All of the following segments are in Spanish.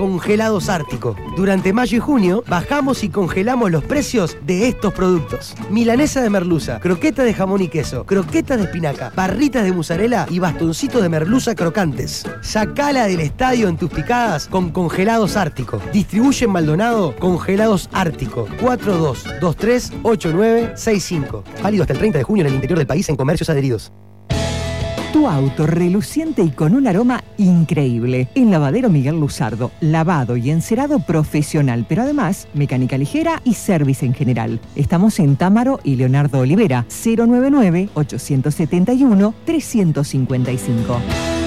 Congelados Ártico. Durante mayo y junio bajamos y congelamos los precios de estos productos. Milanesa de merluza, croqueta de jamón y queso, croquetas de espinaca, barritas de mozzarella y bastoncitos de merluza crocantes. Sacala del estadio en tus picadas con Congelados Ártico. Distribuye en Maldonado Congelados Ártico. 42238965. Válido hasta el 30 de junio en el interior del país en comercios adheridos. Tu auto reluciente y con un aroma increíble. En Lavadero Miguel Luzardo, lavado y encerado profesional, pero además mecánica ligera y service en general. Estamos en Támaro y Leonardo Olivera, 099-871-355.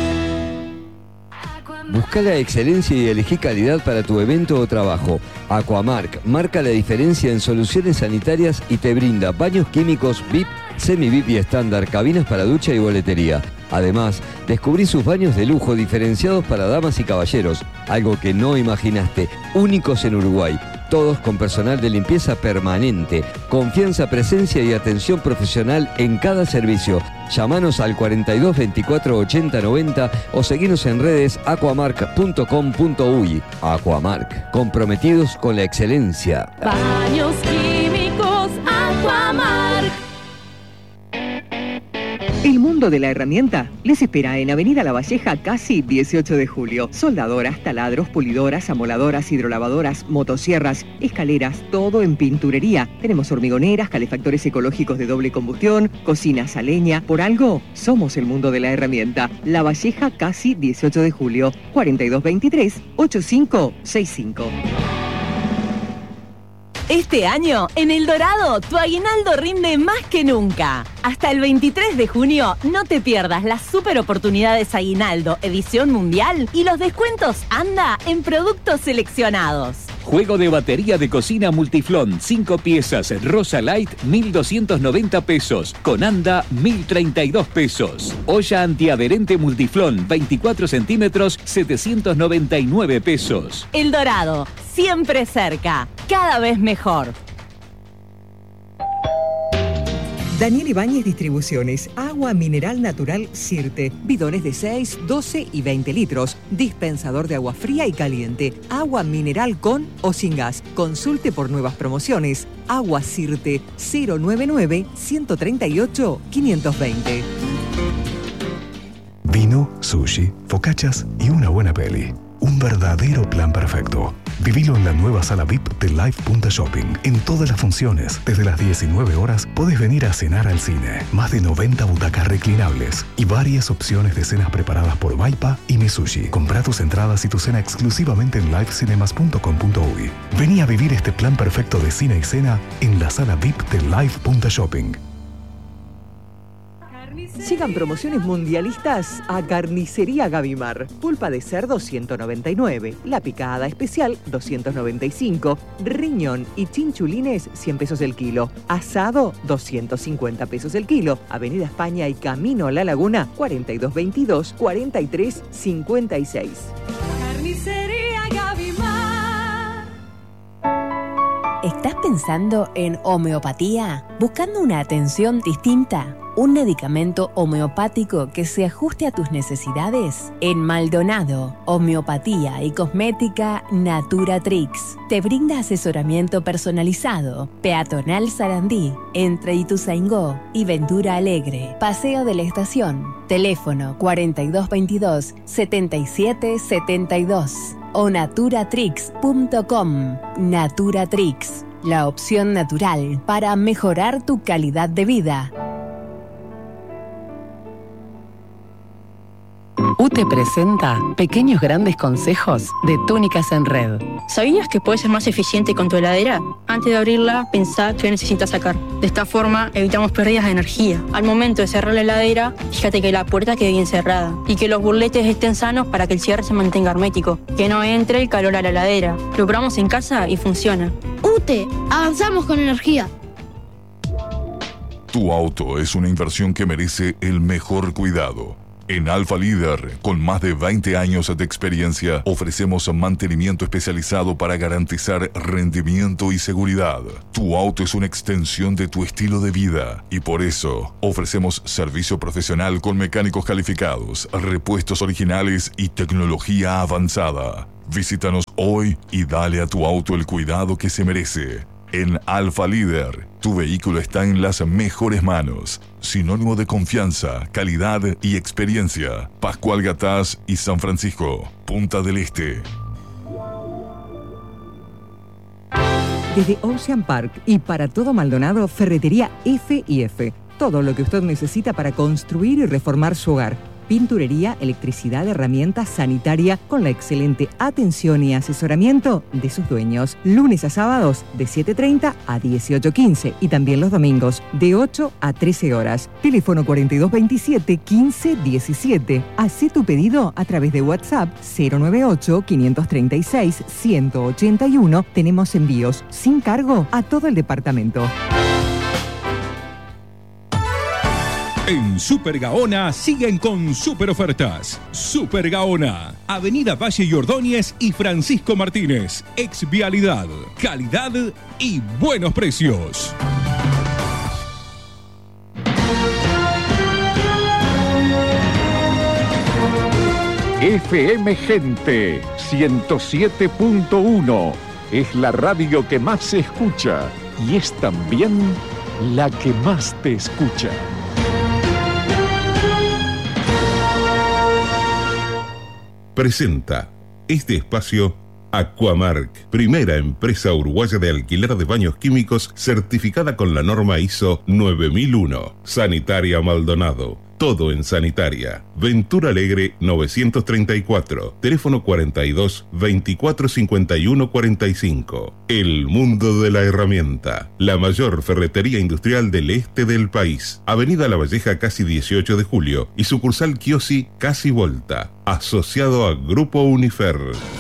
Busca la excelencia y elegí calidad para tu evento o trabajo. Aquamark marca la diferencia en soluciones sanitarias y te brinda baños químicos VIP, semi-VIP y estándar, cabinas para ducha y boletería. Además, descubrí sus baños de lujo diferenciados para damas y caballeros, algo que no imaginaste, únicos en Uruguay. Todos con personal de limpieza permanente, confianza, presencia y atención profesional en cada servicio. Llámanos al 42 24 80 90 o seguinos en redes aquamark.com.uy. Aquamark, comprometidos con la excelencia. Baños químicos Aquamark. El mundo de la herramienta les espera en Avenida La Valleja, casi 18 de julio. Soldadoras, taladros, pulidoras, amoladoras, hidrolavadoras, motosierras, escaleras, todo en pinturería. Tenemos hormigoneras, calefactores ecológicos de doble combustión, cocinas a leña. Por algo, somos el mundo de la herramienta. La Valleja, casi 18 de julio. 4223-8565. Este año, en El Dorado, tu aguinaldo rinde más que nunca. Hasta el 23 de junio, no te pierdas las super oportunidades Aguinaldo Edición Mundial y los descuentos ANDA en productos seleccionados. Juego de batería de cocina Multiflón, 5 piezas, Rosa Light, 1.290 pesos. Con ANDA, 1.032 pesos. Olla antiadherente Multiflón, 24 centímetros, 799 pesos. El Dorado, siempre cerca, cada vez mejor. Daniel Ibáñez Distribuciones, agua mineral natural Sirte, bidones de 6, 12 y 20 litros, dispensador de agua fría y caliente, agua mineral con o sin gas. Consulte por nuevas promociones. Agua Sirte, 099-138-520. Vino, sushi, focachas y una buena peli. Un verdadero plan perfecto. Vivilo en la nueva sala VIP de Live Punta Shopping. En todas las funciones, desde las 19 horas, podés venir a cenar al cine. Más de 90 butacas reclinables y varias opciones de cenas preparadas por Vaipa y Misushi. Comprá tus entradas y tu cena exclusivamente en livecinemas.com.uy. Vení a vivir este plan perfecto de cine y cena en la sala VIP de Live Punta Shopping. Llegan promociones mundialistas a Carnicería Gavimar. Pulpa de cerdo 199, la picada especial 295, riñón y chinchulines 100 pesos el kilo, asado 250 pesos el kilo. Avenida España y Camino a la Laguna 4222-4356. Carnicería Gavimar. ¿Estás pensando en homeopatía? ¿Buscando una atención distinta? ¿Un medicamento homeopático que se ajuste a tus necesidades? En Maldonado, Homeopatía y Cosmética Naturatrix. Te brinda asesoramiento personalizado. Peatonal Sarandí, entre Ituzaingó y Ventura Alegre. Paseo de la Estación. Teléfono 4222-7772. O naturatrix.com. Naturatrix, la opción natural para mejorar tu calidad de vida. UTE presenta Pequeños Grandes Consejos de Túnicas en Red. ¿Sabías que puedes ser más eficiente con tu heladera? Antes de abrirla, pensá qué necesitas sacar. De esta forma, evitamos pérdidas de energía. Al momento de cerrar la heladera, fíjate que la puerta quede bien cerrada y que los burletes estén sanos para que el cierre se mantenga hermético. Que no entre el calor a la heladera. Lo probamos en casa y funciona. UTE, avanzamos con energía. Tu auto es una inversión que merece el mejor cuidado. En Alfa Líder, con más de 20 años de experiencia, ofrecemos mantenimiento especializado para garantizar rendimiento y seguridad. Tu auto es una extensión de tu estilo de vida y por eso ofrecemos servicio profesional con mecánicos calificados, repuestos originales y tecnología avanzada. Visítanos hoy y dale a tu auto el cuidado que se merece. En Alfa Líder, tu vehículo está en las mejores manos. Sinónimo de confianza, calidad y experiencia. Pascual Gatás y San Francisco, Punta del Este. Desde Ocean Park y para todo Maldonado, Ferretería F&F. Todo lo que usted necesita para construir y reformar su hogar. Pinturería, electricidad, herramientas, sanitaria, con la excelente atención y asesoramiento de sus dueños. Lunes a sábados de 7:30 a 18:15 y también los domingos de 8 a 13 horas. Teléfono 4227-1517. Haz tu pedido a través de WhatsApp 098-536-181. Tenemos envíos sin cargo a todo el departamento. En Super Gaona siguen con super ofertas. Super Gaona, Avenida Valle y Ordóñez y Francisco Martínez. Ex Vialidad, calidad y buenos precios. FM Gente 107.1 es la radio que más se escucha y es también la que más te escucha. Presenta este espacio Aquamark, primera empresa uruguaya de alquiler de baños químicos certificada con la norma ISO 9001. Sanitaria Maldonado, todo en sanitaria. Ventura Alegre 934, teléfono 42 24 51 45. El mundo de la herramienta, la mayor ferretería industrial del este del país. Avenida La Valleja casi 18 de julio y sucursal Kiosi casi Volta, asociado a Grupo Unifer.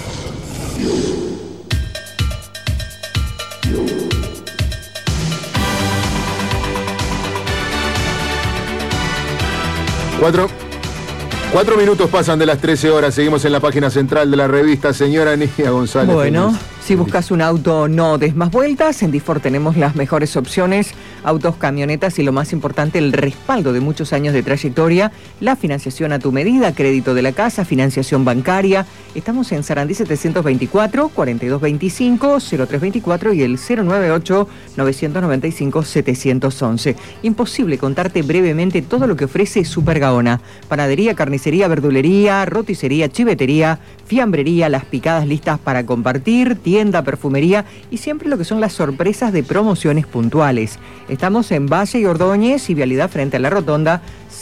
Cuatro minutos pasan de las 13 horas. Seguimos en la página central de la revista. Señora Nidia González. Bueno, si buscas un auto, no des más vueltas. En Difor tenemos las mejores opciones: autos, camionetas y lo más importante, el respaldo de muchos años de trayectoria, la financiación a tu medida, crédito de la casa, financiación bancaria. Estamos en Sarandí 724, 4225, 0324 y el 098-995-711. Imposible contarte brevemente todo lo que ofrece Super Gaona. Panadería, carnicería, verdulería, roticería, chivetería, fiambrería, las picadas listas para compartir, tienda, perfumería y siempre lo que son las sorpresas de promociones puntuales. Estamos en Valle y Ordóñez y vialidad frente a la rotonda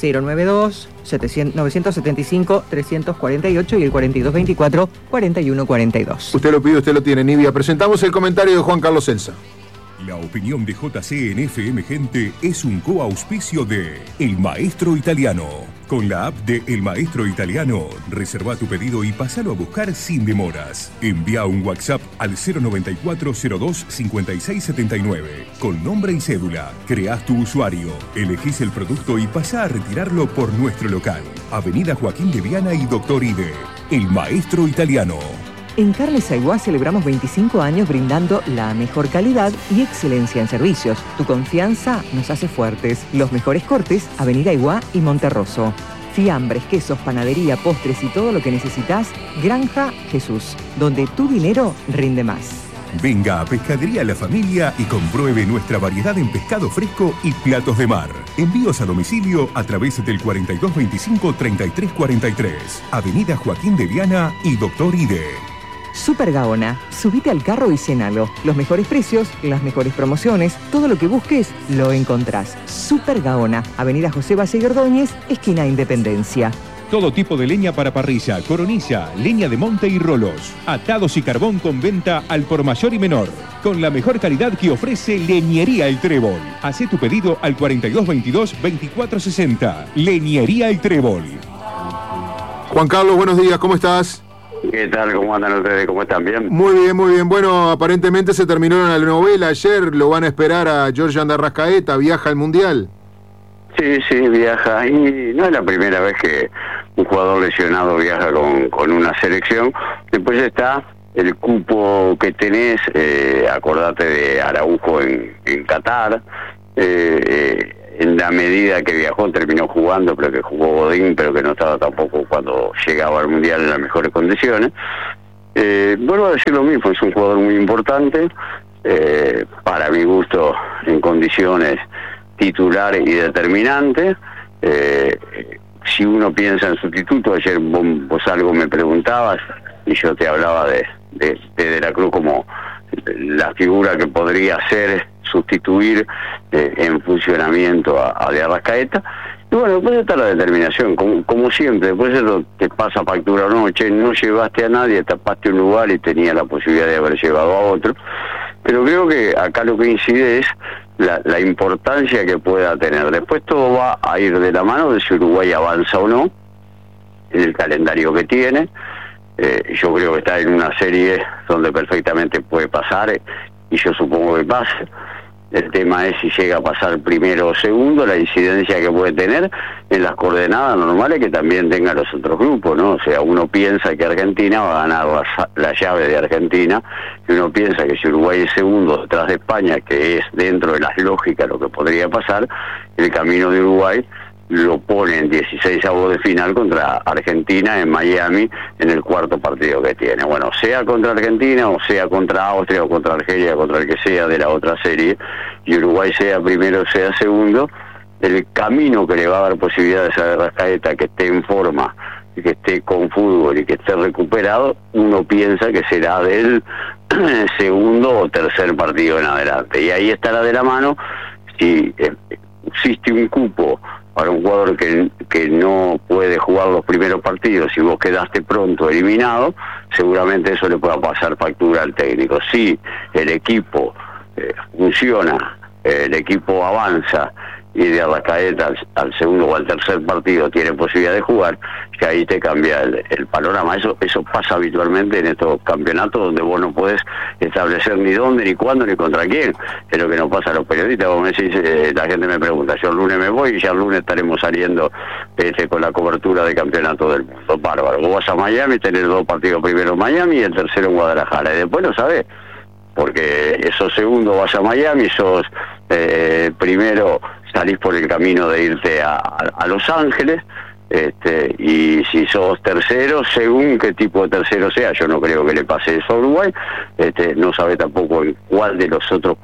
092-975-348 y el 4224-4142. Usted lo pide, usted lo tiene, Nidia. Presentamos el comentario de Juan Carlos Celsa. La opinión de JC en FM Gente es un coauspicio de El Maestro Italiano. Con la app de El Maestro Italiano, reserva tu pedido y pásalo a buscar sin demoras. Envía un WhatsApp al 094-02-5679 con nombre y cédula. Creás tu usuario, elegís el producto y pasá a retirarlo por nuestro local. Avenida Joaquín de Viana y Doctor Ide. El Maestro Italiano. En Carles Aiguá celebramos 25 años brindando la mejor calidad y excelencia en servicios. Tu confianza nos hace fuertes. Los mejores cortes, Avenida Aiguá y Monterroso. Fiambres, quesos, panadería, postres y todo lo que necesitas, Granja Jesús, donde tu dinero rinde más. Venga a Pescadería La Familia y compruebe nuestra variedad en pescado fresco y platos de mar. Envíos a domicilio a través del 4225-3343. Avenida Joaquín de Viana y Doctor Ide. Super Gaona, subite al carro y cenalo. Los mejores precios, las mejores promociones, todo lo que busques lo encontrás. Super Gaona, Avenida José Valle y Ordóñez, esquina Independencia. Todo tipo de leña para parrilla, coronilla, leña de monte y rolos. Atados y carbón con venta al por mayor y menor. Con la mejor calidad que ofrece Leñería El Trébol. Hacé tu pedido al 4222-2460. Leñería El Trébol. Juan Carlos, buenos días, ¿cómo estás? ¿Qué tal? ¿Cómo andan ustedes? ¿Cómo están? ¿Bien? Muy bien, muy bien. Bueno, aparentemente se terminó la novela ayer, lo van a esperar a Georgian de Arrascaeta, viaja al Mundial. Sí, viaja, y no es la primera vez que un jugador lesionado viaja con una selección. Después está el cupo que tenés, acordate de Araujo en Qatar, en la medida que viajó terminó jugando, pero que jugó Godín, pero que no estaba tampoco cuando llegaba al Mundial en las mejores condiciones. Vuelvo a decir lo mismo, es un jugador muy importante, para mi gusto en condiciones titular y determinante. Si uno piensa en sustituto, ayer vos algo me preguntabas y yo te hablaba de la Cruz como la figura que podría ser sustituir en funcionamiento a de Arrascaeta. Y bueno, después está la determinación, como siempre, después eso te pasa factura o no, no llevaste a nadie, tapaste un lugar y tenía la posibilidad de haber llevado a otro. Pero creo que acá lo que incide es la importancia que pueda tener. Después todo va a ir de la mano de si Uruguay avanza o no en el calendario que tiene. Yo creo que está en una serie donde perfectamente puede pasar, y yo supongo que pase. El tema es si llega a pasar primero o segundo, la incidencia que puede tener en las coordenadas normales que también tengan los otros grupos, ¿no? O sea, uno piensa que Argentina va a ganar la llave de Argentina, y uno piensa que si Uruguay es segundo detrás de España, que es dentro de las lógicas lo que podría pasar, el camino de Uruguay lo pone en 16avos de final contra Argentina en Miami en el cuarto partido que tiene. Bueno, sea contra Argentina o sea contra Austria o contra Argelia, contra el que sea de la otra serie, y Uruguay sea primero o sea segundo, el camino que le va a dar posibilidades a Arrascaeta, que esté en forma, que esté con fútbol y que esté recuperado, uno piensa que será del segundo o tercer partido en adelante. Y ahí estará de la mano si existe un cupo para un jugador que no puede jugar los primeros partidos, si vos quedaste pronto eliminado, seguramente eso le pueda pasar factura al técnico. Si el equipo funciona, el equipo avanza y de Arrascaeta al segundo o al tercer partido tiene posibilidad de jugar, que ahí te cambia el panorama. Eso pasa habitualmente en estos campeonatos donde vos no podés establecer ni dónde, ni cuándo, ni contra quién. Es lo que nos pasa a los periodistas. Vos me decís, la gente me pregunta, yo el lunes me voy y ya el lunes estaremos saliendo con la cobertura de campeonato del mundo. Bárbaro. Vos vas a Miami, tenés 2 partidos primero en Miami y el tercero en Guadalajara. Y después lo sabés, porque esos segundos vas a Miami, sos primero salís por el camino de irte a Los Ángeles, y si sos tercero, según qué tipo de tercero sea, yo no creo que le pase eso a Uruguay, no sabe tampoco en cuál de las otras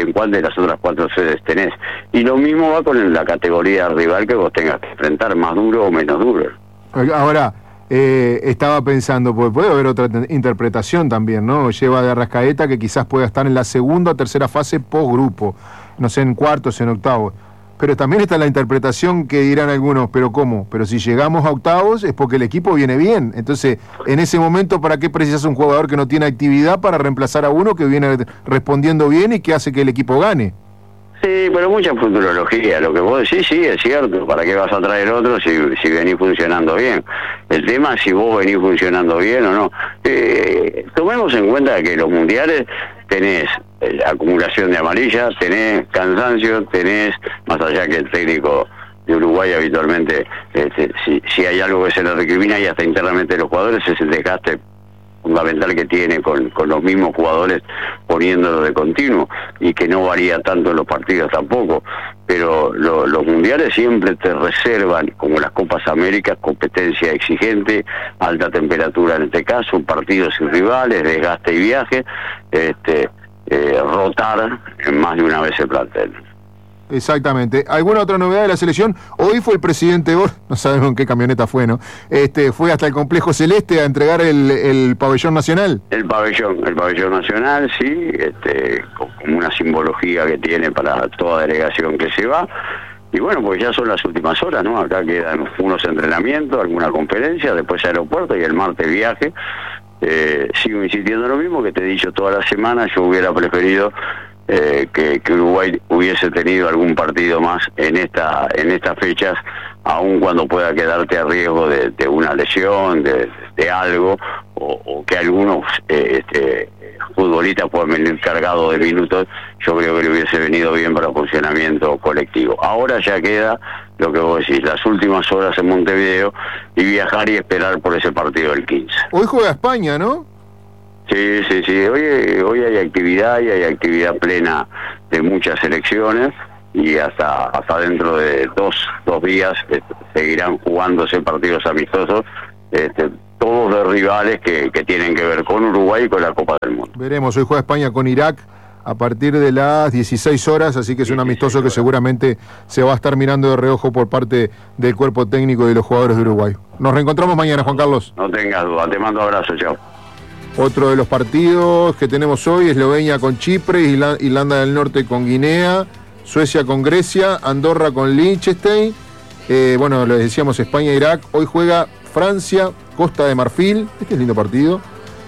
4 sedes tenés. Y lo mismo va con la categoría rival que vos tengas que enfrentar, más duro o menos duro. Ahora, estaba pensando, porque puede haber otra interpretación también, ¿no? Lleva de Arrascaeta que quizás pueda estar en la segunda o tercera fase post grupo, no sé, en cuartos, en octavos. Pero también está la interpretación que dirán algunos, ¿pero cómo? Pero si llegamos a octavos es porque el equipo viene bien. Entonces, en ese momento, ¿para qué precisas un jugador que no tiene actividad para reemplazar a uno que viene respondiendo bien y que hace que el equipo gane? Sí, pero mucha futurología. Lo que vos decís, sí, es cierto. ¿Para qué vas a traer otro si venís funcionando bien? El tema es si vos venís funcionando bien o no. Tomemos en cuenta que los mundiales tenés acumulación de amarillas, tenés cansancio, tenés, más allá que el técnico de Uruguay habitualmente, si hay algo que se le recrimina y hasta internamente de los jugadores, es el desgaste fundamental que tiene con los mismos jugadores poniéndolo de continuo, y que no varía tanto en los partidos tampoco. Pero los mundiales siempre te reservan, como las Copas Américas, competencia exigente, alta temperatura en este caso, partidos sin rivales, desgaste y viaje, rotar más de una vez el plantel. Exactamente. ¿Alguna otra novedad de la selección? Hoy fue el presidente no sabemos en qué camioneta fue, ¿no? Fue hasta el Complejo Celeste a entregar el pabellón nacional. El pabellón nacional, sí, como una simbología que tiene para toda delegación que se va. Y bueno, pues ya son las últimas horas, ¿no? Acá quedan unos entrenamientos, alguna conferencia, después aeropuerto y el martes viaje. Sigo insistiendo en lo mismo que te he dicho toda la semana. Yo hubiera preferido que Uruguay hubiese tenido algún partido más en estas fechas, aun cuando pueda quedarte a riesgo de una lesión, de algo, o que algunos futbolistas puedan venir cargados de minutos, yo creo que le hubiese venido bien para el funcionamiento colectivo. Ahora ya queda lo que vos decís, las últimas horas en Montevideo y viajar y esperar por ese partido del 15. Hoy juega España, ¿no? Sí. Hoy hay actividad y hay actividad plena de muchas selecciones y hasta dentro de dos días seguirán jugándose partidos amistosos, todos de rivales que tienen que ver con Uruguay y con la Copa del Mundo. Veremos, hoy juega España con Irak a partir de las 16 horas, así que es un amistoso que seguramente se va a estar mirando de reojo por parte del cuerpo técnico y de los jugadores de Uruguay. Nos reencontramos mañana, Juan Carlos. No tengas duda, te mando abrazo, chao. Otro de los partidos que tenemos hoy, Eslovenia con Chipre, Irlanda del Norte con Guinea, Suecia con Grecia, Andorra con Liechtenstein, bueno, les decíamos España-Irak, hoy juega Francia, Costa de Marfil, este es lindo partido,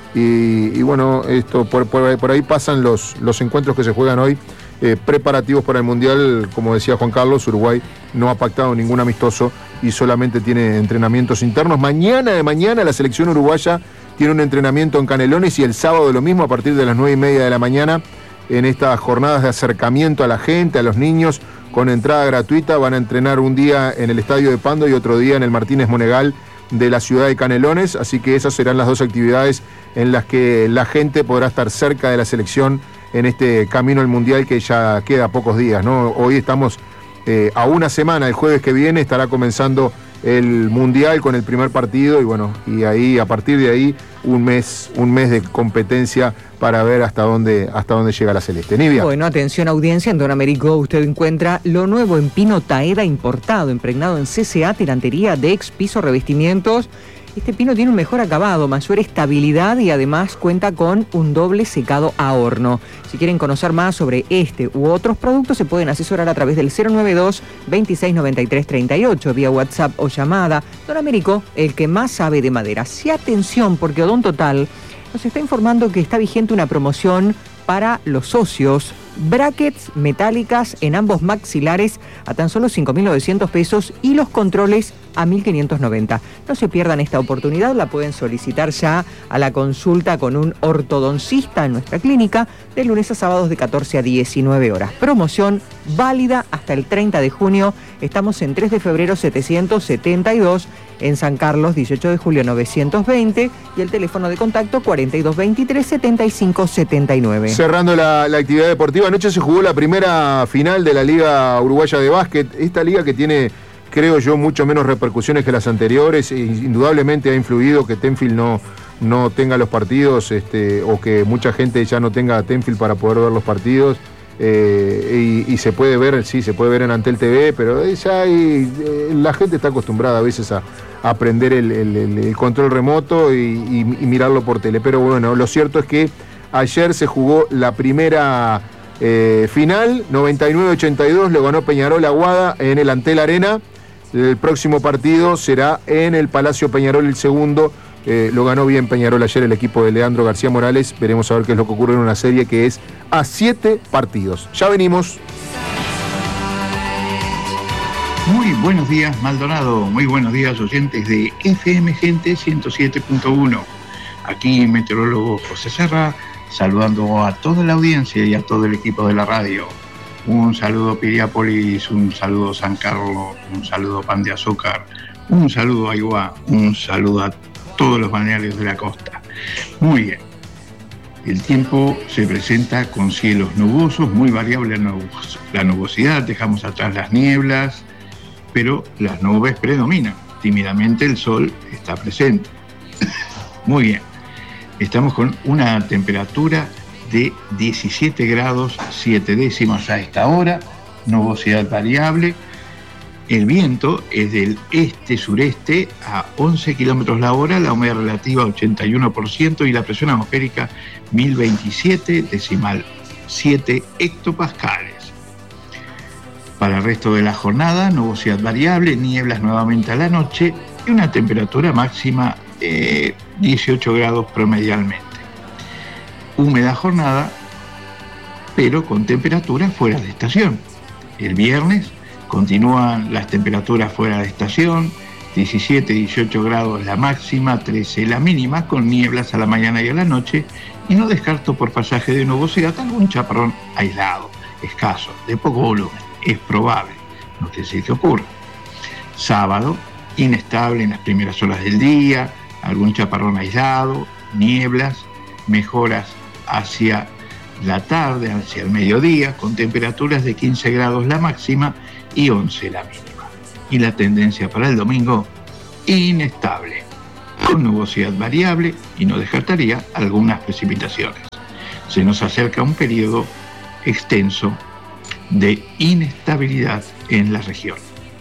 y bueno, esto por ahí pasan los encuentros que se juegan hoy, preparativos para el Mundial. Como decía Juan Carlos, Uruguay no ha pactado ningún amistoso y solamente tiene entrenamientos internos. Mañana la selección uruguaya tiene un entrenamiento en Canelones y el sábado lo mismo a partir de las 9:30 de la mañana en estas jornadas de acercamiento a la gente, a los niños, con entrada gratuita. Van a entrenar un día en el Estadio de Pando y otro día en el Martínez Monegal de la ciudad de Canelones, así que esas serán las dos actividades en las que la gente podrá estar cerca de la selección en este camino al Mundial que ya queda pocos días, ¿no? Hoy estamos a una semana, el jueves que viene estará comenzando el Mundial con el primer partido y bueno, y ahí a partir de ahí un mes de competencia para ver hasta dónde llega la Celeste. Nivia. Bueno, atención audiencia, en Don Américo usted encuentra lo nuevo en pino Taeda importado, impregnado en CCA, tirantería, Dex, piso, revestimientos. Este pino tiene un mejor acabado, mayor estabilidad y además cuenta con un doble secado a horno. Si quieren conocer más sobre este u otros productos, se pueden asesorar a través del 092-2693-38, vía WhatsApp o llamada. Don Américo, el que más sabe de madera. Sí, atención, porque Odon Total nos está informando que está vigente una promoción para los socios. Brackets metálicas en ambos maxilares a tan solo 5.900 pesos y los controles a 1.590. No se pierdan esta oportunidad, la pueden solicitar ya a la consulta con un ortodoncista en nuestra clínica de lunes a sábados de 14 a 19 horas. Promoción válida hasta el 30 de junio. Estamos en 3 de febrero 772, en San Carlos 18 de julio 920 y el teléfono de contacto 4223-7579. Cerrando la actividad deportiva, anoche se jugó la primera final de la Liga Uruguaya de Básquet, esta liga que tiene, creo yo, mucho menos repercusiones que las anteriores. Indudablemente ha influido que Tenfield no tenga los partidos, o que mucha gente ya no tenga Tenfield para poder ver los partidos. Y se puede ver, sí, se puede ver en Antel TV, pero ya la gente está acostumbrada a veces a aprender el control remoto y mirarlo por tele. Pero bueno, lo cierto es que ayer se jugó la primera final, 99-82, lo ganó Peñarol Aguada en el Antel Arena. El próximo partido será en el Palacio Peñarol, el segundo. Lo ganó bien Peñarol ayer, el equipo de Leandro García Morales. Veremos a ver qué es lo que ocurre en una serie que es a 7 partidos. Ya venimos. Muy buenos días, Maldonado. Muy buenos días, oyentes de FM Gente 107.1. Aquí meteorólogo José Serra, saludando a toda la audiencia y a todo el equipo de la radio. Un saludo Piriápolis, un saludo San Carlos, un saludo Pan de Azúcar, un saludo Aiguá, un saludo a todos los balnearios de la costa. Muy bien. El tiempo se presenta con cielos nubosos, muy variable la nubosidad, dejamos atrás las nieblas, pero las nubes predominan. Tímidamente el sol está presente. Muy bien. Estamos con una temperatura de 17 grados 7 décimas a esta hora, nubosidad variable. El viento es del este-sureste a 11 kilómetros la hora, la humedad relativa 81% y la presión atmosférica 1027,7 hectopascales. Para el resto de la jornada, nubosidad variable, nieblas nuevamente a la noche y una temperatura máxima de 18 grados promedialmente. Húmeda jornada, pero con temperaturas fuera de estación. El viernes continúan las temperaturas fuera de estación, 17, 18 grados la máxima, 13 la mínima, con nieblas a la mañana y a la noche, y no descarto por pasaje de nubosidad algún chaparrón aislado, escaso, de poco volumen, es probable, no quiere decir que ocurra. Sábado, inestable en las primeras horas del día, algún chaparrón aislado, nieblas, mejoras hacia la tarde, hacia el mediodía, con temperaturas de 15 grados la máxima y 11 la mínima. Y la tendencia para el domingo, inestable, con nubosidad variable y no descartaría algunas precipitaciones. Se nos acerca un periodo extenso de inestabilidad en la región.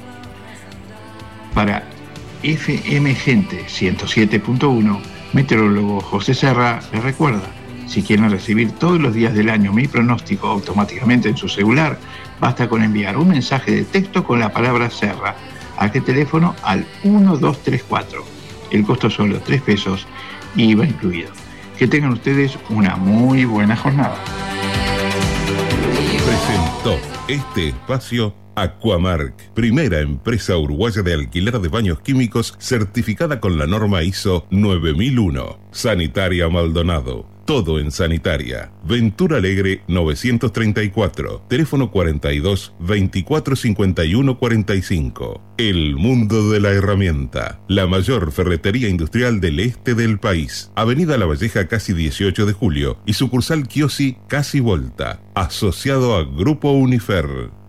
Para FM Gente 107.1, meteorólogo José Serra les recuerda: si quieren recibir todos los días del año mi pronóstico automáticamente en su celular, basta con enviar un mensaje de texto con la palabra Serra. ¿A qué teléfono? Al 1234. El costo es solo 3 pesos, IVA incluido. Que tengan ustedes una muy buena jornada. Presentó este espacio Aquamark, primera empresa uruguaya de alquiler de baños químicos certificada con la norma ISO 9001. Sanitaria Maldonado, todo en sanitaria. Ventura Alegre 934, teléfono 42 24 51 45. El mundo de la herramienta, la mayor ferretería industrial del este del país. Avenida La Valleja casi 18 de julio y sucursal Chiosi casi Volta, asociado a Grupo Unifer.